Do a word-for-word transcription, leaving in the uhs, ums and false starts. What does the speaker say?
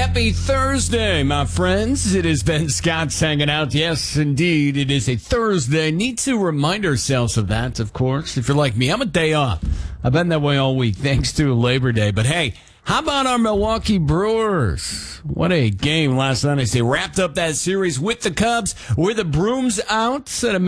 Happy Thursday, my friends. It is Ben Scott's hanging out. Yes, indeed, it is a Thursday. Need to remind ourselves of that, of course. If you're like me, I'm a day off. I've been that way all week, thanks to Labor Day. But hey, how about our Milwaukee Brewers? What a game last night. They wrapped up that series with the Cubs with the brooms out.